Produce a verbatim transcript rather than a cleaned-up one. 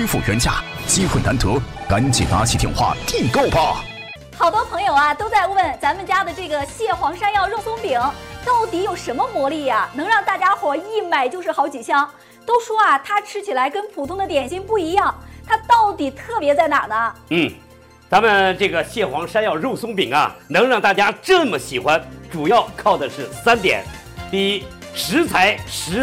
恢复原价，机会难得，赶紧拿起电话订购吧！ 好多朋友啊都在问咱们家的这个蟹黄山药肉松饼到底有什么魔力呀、啊，能让大家伙一买就是好几箱？都说啊，它吃起来跟普通的点心不一样，它到底特别在哪儿呢？ 嗯，咱们这个蟹黄山药肉松饼啊，能让大家这么喜欢，主要靠的是三点：第一，食材实